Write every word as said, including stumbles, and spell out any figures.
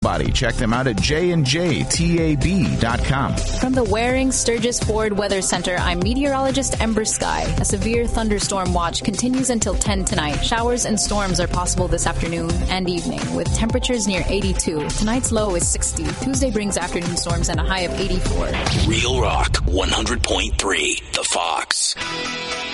Body. Check them out at j and j tab dot com. From the Waring Sturgis Ford Weather Center, I'm meteorologist Ember Sky. A severe thunderstorm watch continues until ten tonight. Showers and storms are possible this afternoon and evening, with temperatures near eighty-two. Tonight's low is sixty. Tuesday brings afternoon storms and a high of eighty-four. Real Rock one hundred point three, The Fox.